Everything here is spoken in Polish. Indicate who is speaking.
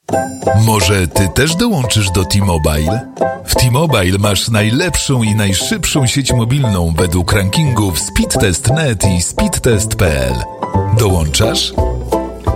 Speaker 1: Może ty też dołączysz do T-Mobile? W T-Mobile masz najlepszą i najszybszą sieć mobilną według rankingów Speedtest.net i Speedtest.pl. Dołączasz?